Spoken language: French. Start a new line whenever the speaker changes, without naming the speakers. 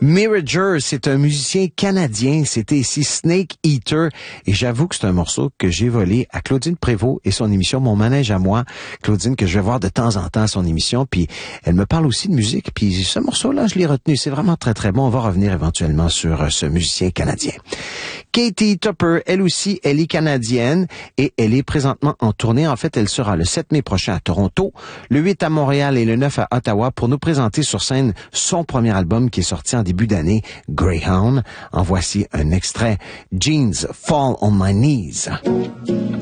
Mirager, c'est un musicien canadien. C'était ici Snake Eater. Et j'avoue que c'est un morceau que j'ai volé à Claudine Prévost et son émission Mon Manège à moi. Claudine, que je vais voir de temps en temps à son émission. Puis elle me parle aussi de musique. Puis ce morceau-là, je l'ai retenu. C'est vraiment très, très bon. On va revenir éventuellement sur ce musicien canadien. Katie Tupper, elle aussi, elle est canadienne et elle est présentement en tournée. En fait, elle sera le 7 mai prochain à Toronto, le 8 à Montréal et le 9 à Ottawa pour nous présenter sur scène son premier album qui est sorti en début d'année, Greyhound. En voici un extrait, Jeans Fall on My Knees.